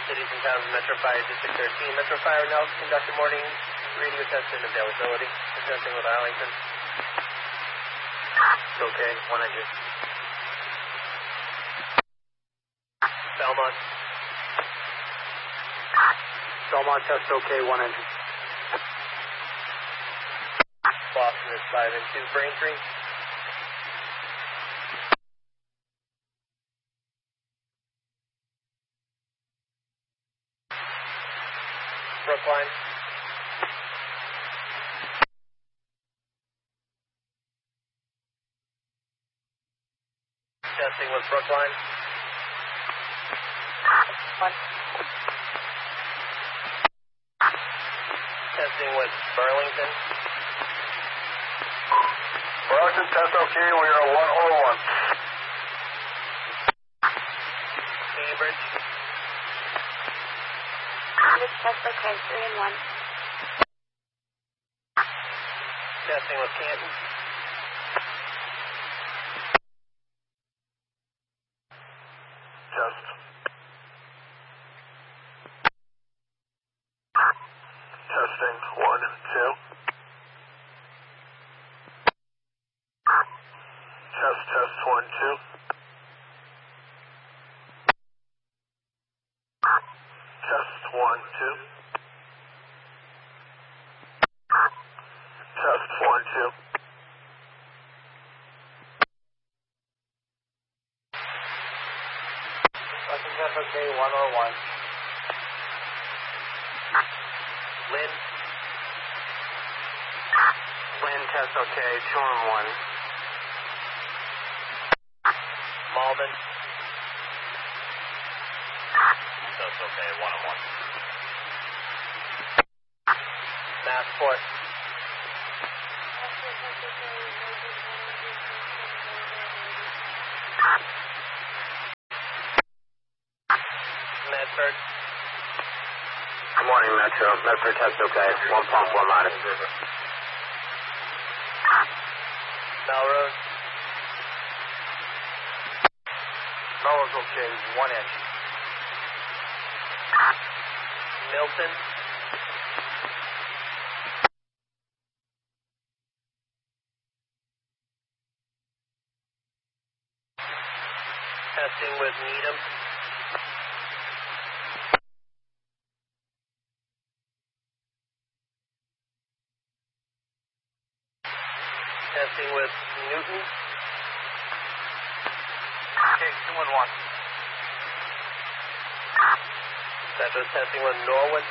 cities and towns in Metro Fire District 13. Metro Fire Nelson conducted morning radio test and availability. Presenting with Arlington. Okay, 1 engine. Belmont. Belmont test okay, 1 engine. Boston is 5 and 2. Braintree. Brookline. Testing with Brookline. 1. Testing with Burlington. Burlington test okay, we are 101. Cambridge. Cambridge test okay, 3 and 1. Testing with Canton. Test. Testing 1, 2. Test 1, 2. Test 1, 2. Test 1, 2. Western test okay, 101. Lynn. Lynn test okay, 2 and 1. Malden. Test okay, 1 and 1. Massport. Medford. Good morning, Metro. Medford test okay, 1 pump, 1 minus. Melrose. Melrose okay, 1 inch. Milton. Testing with Needham. Testing with Newton. Okay, 2 and 1. Centro's testing with Norwood.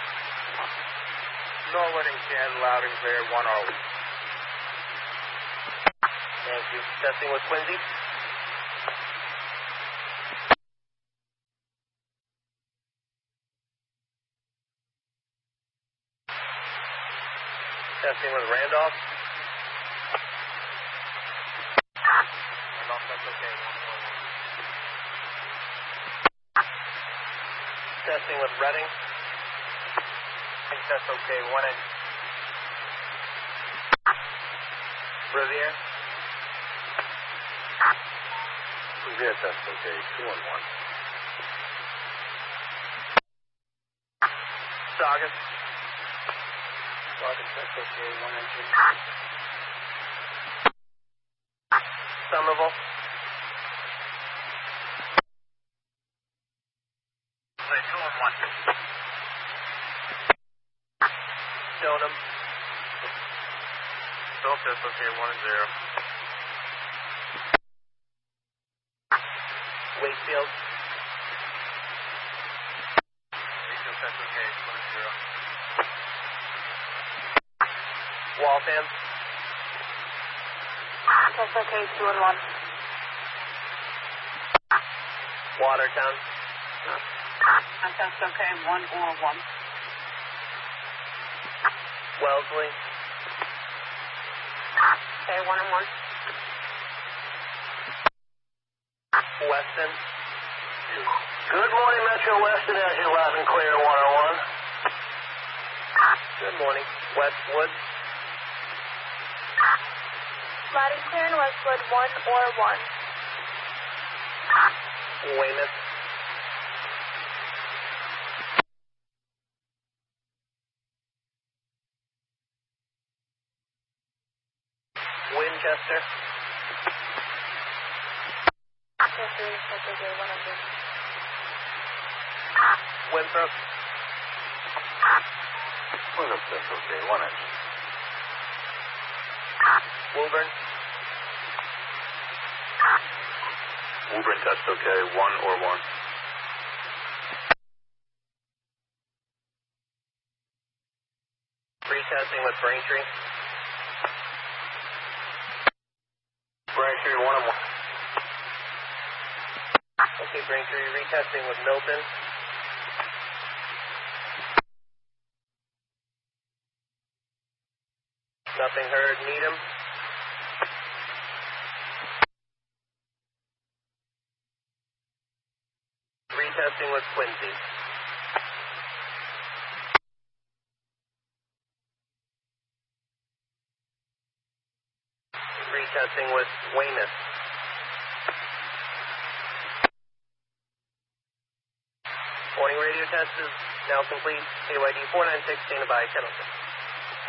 Norwood and Ken, loud and clear, 1 Arlington. Thank you. Testing with Quincy. Testing with Randolph. Randolph test okay, 1 Testing with Reading. test okay, 1 inch. Revere. Revere test okay, 2 and 1. Saugus. Saugus test okay, 1 inch. Somerville. Play 2 and 1. Stoneham. Stone test okay, 1 and 0. Wakefield. Wakefield test okay, 1 and 0. Waltham. Test okay, 2 and 1. Watertown. Test okay, 1 or 1. Wellesley. Okay, 1 and 1. Weston. Good morning, Metro Weston, as you loud and clear, 101. Good morning. Westwood. Loud and clear in Westwood, 1 or 1. Weymouth. tester. Winthrop. Winthrop, that's okay. 1 inch. Woburn. Woburn, test okay. 1 or 1. Retesting with Braintree. Braintree, 1 and 1. Okay, Braintree, retesting with Milton. Nothing heard. Needham. Retesting with Quincy. Retesting with Weymouth. Morning radio test is now complete. KYD 496, standing by, 1006.